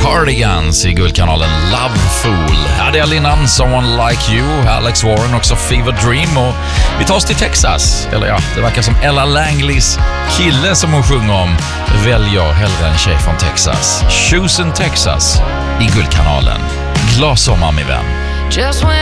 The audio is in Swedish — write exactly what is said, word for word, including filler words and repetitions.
Cardigans i guldkanalen Love Fool. Adele innan Someone Like You, Alex Warren också Fever Dream, och vi tar oss till Texas. Eller ja, det verkar som Ella Langleys kille som hon sjunger om väljer hellre en tjej från Texas. Chosen Texas i guldkanalen. Glad sommar, min vän. Just when